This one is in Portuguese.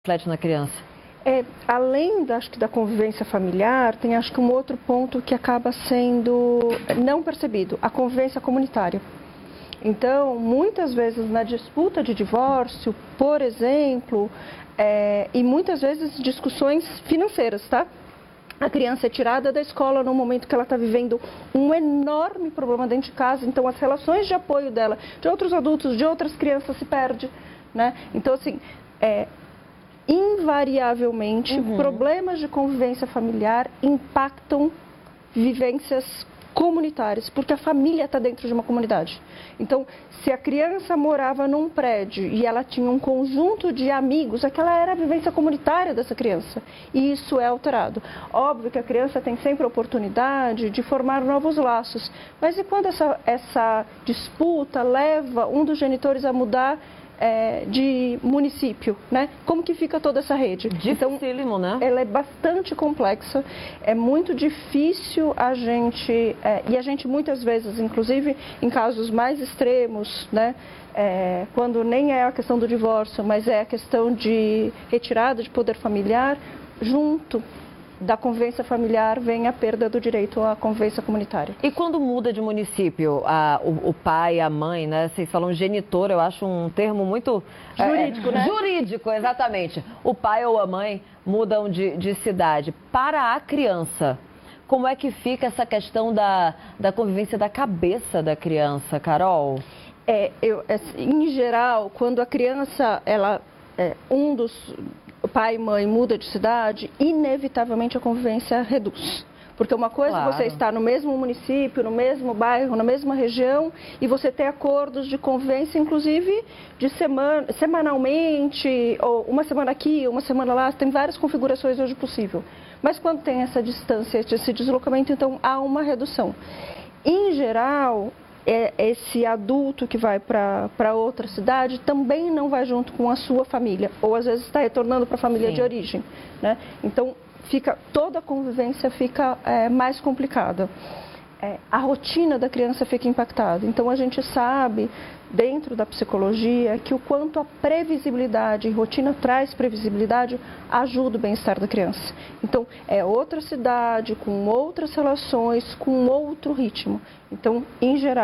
reflete na criança? Além da convivência familiar, tem acho que um outro ponto que acaba sendo não percebido, a convivência comunitária. Então, muitas vezes na disputa de divórcio, por exemplo, e muitas vezes discussões financeiras, tá? A criança é tirada da escola no momento que ela está vivendo um enorme problema dentro de casa, então as relações de apoio dela, de outros adultos, de outras crianças se perdem, né? Então, assim, invariavelmente, problemas de convivência familiar impactam vivências comunitárias, porque a família está dentro de uma comunidade. Então, se a criança morava num prédio e ela tinha um conjunto de amigos, aquela era a vivência comunitária dessa criança. E isso é alterado. Óbvio que a criança tem sempre a oportunidade de formar novos laços. Mas e quando essa disputa leva um dos genitores a mudar de município, né? Como que fica toda essa rede? Dificílimo, né? Ela é bastante complexa, é muito difícil e a gente muitas vezes, inclusive em casos mais extremos, né? Quando nem é a questão do divórcio, mas é a questão de retirada de poder familiar, junto da convivência familiar vem a perda do direito à convivência comunitária. E quando muda de município, o pai, a mãe, né? Vocês falam genitor, eu acho um termo muito... Jurídico, né? Jurídico, exatamente. O pai ou a mãe mudam de cidade. Para a criança, como é que fica essa questão da convivência da cabeça da criança, Carol? Em geral, quando a criança, o pai e mãe muda de cidade, inevitavelmente a convivência reduz. Porque uma coisa é você estar no mesmo município, no mesmo bairro, na mesma região, e você ter acordos de convivência, inclusive semanalmente, ou uma semana aqui, uma semana lá, tem várias configurações hoje possível. Mas quando tem essa distância, esse deslocamento, então há uma redução. Em geral, esse adulto que vai para outra cidade também não vai junto com a sua família, ou às vezes está retornando para a família de origem, né? Então, toda a convivência fica mais complicada. A rotina da criança fica impactada. Então, a gente sabe, dentro da psicologia, que o quanto a previsibilidade, e rotina traz previsibilidade, ajuda o bem-estar da criança. Então, é outra cidade, com outras relações, com outro ritmo. Então, em geral,